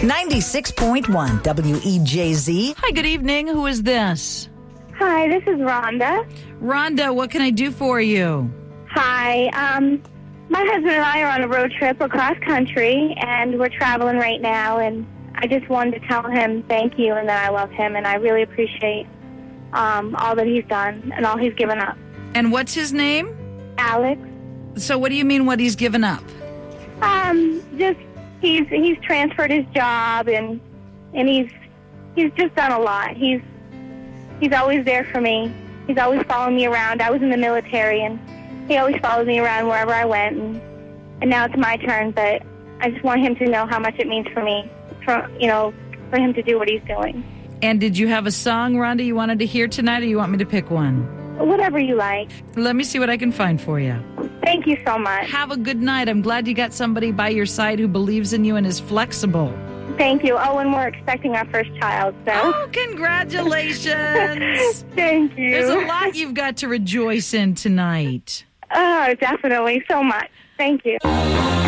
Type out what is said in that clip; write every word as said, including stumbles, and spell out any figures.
ninety-six point one W E J Z. Hi, good evening. Who is this? Hi, this is Rhonda. Rhonda, what can I do for you? Hi. Um, my husband and I are on a road trip across country, and we're traveling right now, and I just wanted to tell him thank you and that I love him, and I really appreciate um, all that he's done and all he's given up. And what's his name? Alex. So what do you mean what he's given up? Um, just he's he's transferred his job, and and he's he's just done a lot. He's he's always there for me. He's always following me around. I was in the military, and he always followed me around wherever I went, and and now it's my turn. But I just want him to know how much it means for me, for you know, for him to do what he's doing. And did you have a song, Rhonda, you wanted to hear tonight, or you want me to pick one? Whatever you like. Let me see what I can find for you. Thank you so much. Have a good night. I'm glad you got somebody by your side who believes in you and is flexible. Thank you. Oh, and we're expecting our first child, so. Oh, congratulations. Thank you. There's a lot you've got to rejoice in tonight. Oh, definitely. So much. Thank you.